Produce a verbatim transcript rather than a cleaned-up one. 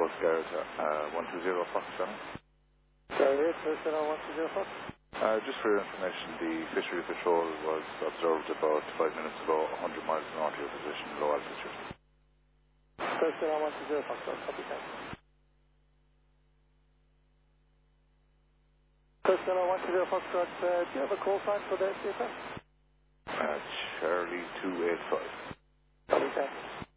Coast Guard, uh, one two zero Foxtrot. Sorry, personnel one two zero Fox. Uh, just for your information, the fishery patrol was observed about five minutes ago, one hundred miles north of your position, low altitude. Personnel one two zero Fox, copy that. Personnel one two zero Fox, uh, do you have a call sign for the aircraft? Uh, Charlie two eight five. Copy that.